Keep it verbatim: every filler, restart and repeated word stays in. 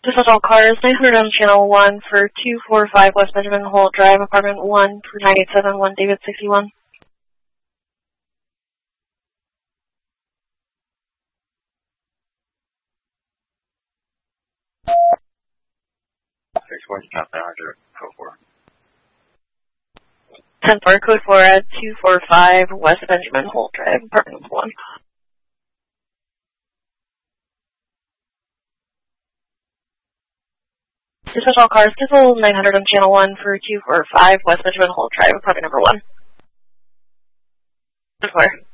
Dispatch all cars, nine hundred on channel one for two four five West Benjamin Holt Drive, apartment one, for nine eight seven one David sixty-one. six four, stop nine hundred, code four. ten four, code four at two four five West Benjamin Holt Drive, apartment one. Dispatch all cars, schedule nine hundred on channel one for two four five West Benjamin Holt Drive, apartment number one. Code four.